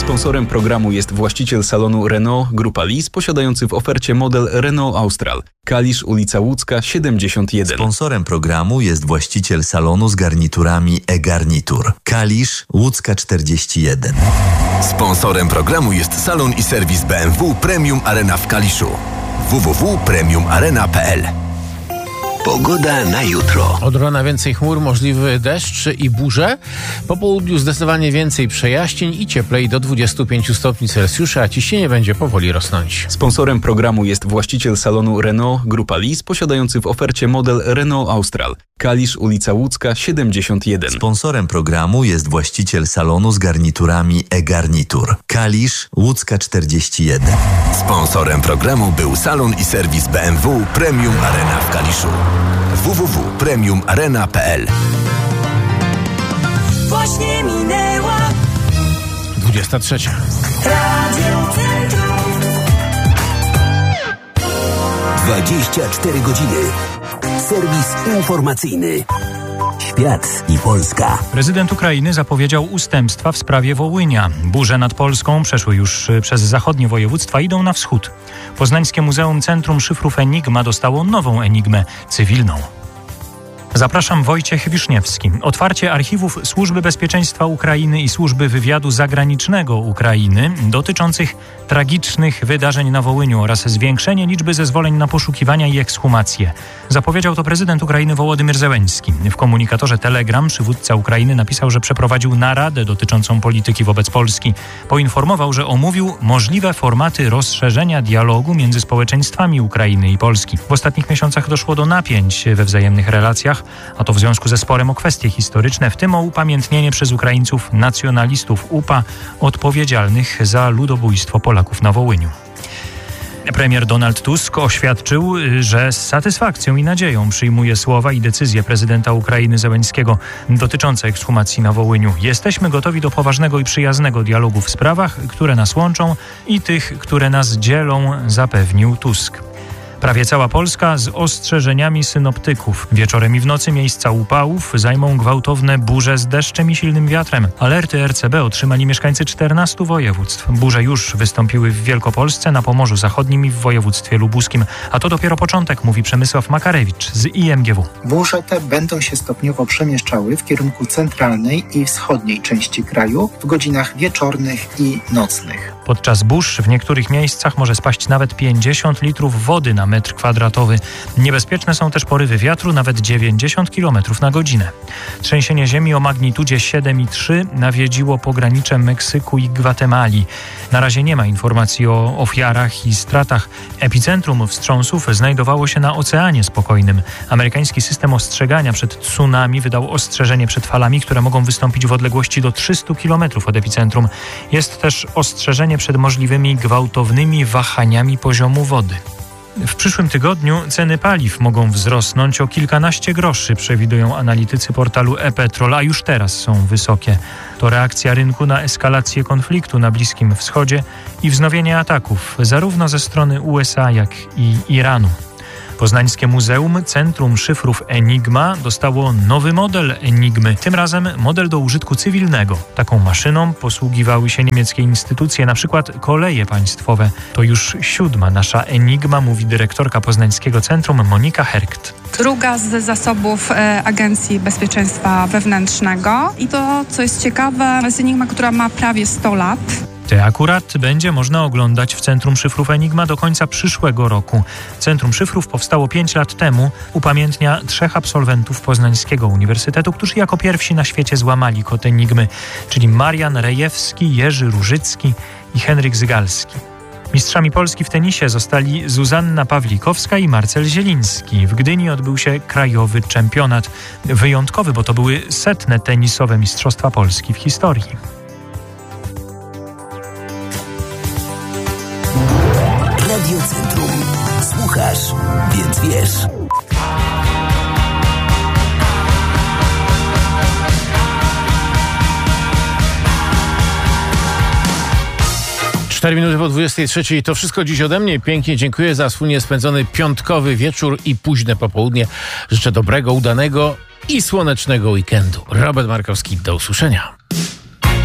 Sponsorem programu jest właściciel salonu Renault Grupa Lis, posiadający w ofercie model Renault Austral. Kalisz, ulica Łódzka, 71. Sponsorem programu jest właściciel salonu z garniturami e-garnitur. Kalisz, Łódzka 41. Sponsorem programu jest salon i serwis BMW Premium Arena w Kaliszu. www.premiumarena.pl. Pogoda na jutro. Od rana więcej chmur, możliwy deszcz i burze. Po południu zdecydowanie więcej przejaśnień i cieplej do 25 stopni Celsjusza, a ciśnienie będzie powoli rosnąć. Sponsorem programu jest właściciel salonu Renault Grupa Lis, posiadający w ofercie model Renault Austral. Kalisz, ulica Łódzka, 71. Sponsorem programu jest właściciel salonu z garniturami e-garnitur. Kalisz, Łódzka 41. Sponsorem programu był salon i serwis BMW Premium Arena w Kaliszu. www.premiumarena.pl. Właśnie minęła 23. Radio Centrum. 24 godziny. Serwis informacyjny. Świat i Polska. Prezydent Ukrainy zapowiedział ustępstwa w sprawie Wołynia. Burze nad Polską przeszły już przez zachodnie województwa, idą na wschód. Poznańskie Muzeum Centrum Szyfrów Enigma dostało nową enigmę cywilną. Zapraszam, Wojciech Wiszniewski. Otwarcie archiwów Służby Bezpieczeństwa Ukrainy i Służby Wywiadu Zagranicznego Ukrainy dotyczących tragicznych wydarzeń na Wołyniu oraz zwiększenie liczby zezwoleń na poszukiwania i ekshumacje. Zapowiedział to prezydent Ukrainy Wołodymyr Zełenski. W komunikatorze Telegram przywódca Ukrainy napisał, że przeprowadził naradę dotyczącą polityki wobec Polski. Poinformował, że omówił możliwe formaty rozszerzenia dialogu między społeczeństwami Ukrainy i Polski. W ostatnich miesiącach doszło do napięć we wzajemnych relacjach, a to w związku ze sporem o kwestie historyczne, w tym o upamiętnienie przez Ukraińców nacjonalistów UPA odpowiedzialnych za ludobójstwo Polaków na Wołyniu. Premier Donald Tusk oświadczył, że z satysfakcją i nadzieją przyjmuje słowa i decyzje prezydenta Ukrainy Zełenskiego dotyczące ekshumacji na Wołyniu. Jesteśmy gotowi do poważnego i przyjaznego dialogu w sprawach, które nas łączą i tych, które nas dzielą, zapewnił Tusk. Prawie cała Polska z ostrzeżeniami synoptyków. Wieczorem i w nocy miejsca upałów zajmą gwałtowne burze z deszczem i silnym wiatrem. Alerty RCB otrzymali mieszkańcy 14 województw. Burze już wystąpiły w Wielkopolsce, na Pomorzu Zachodnim i w województwie lubuskim. A to dopiero początek, mówi Przemysław Makarewicz z IMGW. Burze te będą się stopniowo przemieszczały w kierunku centralnej i wschodniej części kraju w godzinach wieczornych i nocnych. Podczas burz w niektórych miejscach może spaść nawet 50 litrów wody na metr kwadratowy. Niebezpieczne są też porywy wiatru, nawet 90 km na godzinę. Trzęsienie ziemi o magnitudzie 7,3 nawiedziło pogranicze Meksyku i Gwatemali. Na razie nie ma informacji o ofiarach i stratach. Epicentrum wstrząsów znajdowało się na Oceanie Spokojnym. Amerykański system ostrzegania przed tsunami wydał ostrzeżenie przed falami, które mogą wystąpić w odległości do 300 km od epicentrum. Jest też ostrzeżenie przed możliwymi gwałtownymi wahaniami poziomu wody. W przyszłym tygodniu ceny paliw mogą wzrosnąć o kilkanaście groszy, przewidują analitycy portalu e-Petrol, a już teraz są wysokie. To reakcja rynku na eskalację konfliktu na Bliskim Wschodzie i wznowienie ataków zarówno ze strony USA, jak i Iranu. Poznańskie Muzeum Centrum Szyfrów Enigma dostało nowy model Enigmy, tym razem model do użytku cywilnego. Taką maszyną posługiwały się niemieckie instytucje, na przykład koleje państwowe. To już 7. nasza Enigma, mówi dyrektorka Poznańskiego Centrum Monika Herkt. Druga z zasobów Agencji Bezpieczeństwa Wewnętrznego. I to, co jest ciekawe, jest Enigma, która ma prawie 100 lat. Te akurat będzie można oglądać w Centrum Szyfrów Enigma do końca przyszłego roku. Centrum Szyfrów powstało 5 lat temu. Upamiętnia 3 absolwentów Poznańskiego Uniwersytetu, którzy jako pierwsi na świecie złamali kod Enigmy, czyli Marian Rejewski, Jerzy Różycki i Henryk Zygalski. Mistrzami Polski w tenisie zostali Zuzanna Pawlikowska i Marcel Zieliński. W Gdyni odbył się krajowy czempionat. Wyjątkowy, bo to były 100. tenisowe Mistrzostwa Polski w historii. Radio Centrum. Słuchasz, więc wiesz. Cztery minuty po 23. To wszystko dziś ode mnie. Pięknie dziękuję za wspólnie spędzony piątkowy wieczór i późne popołudnie. Życzę dobrego, udanego i słonecznego weekendu. Robert Markowski, do usłyszenia.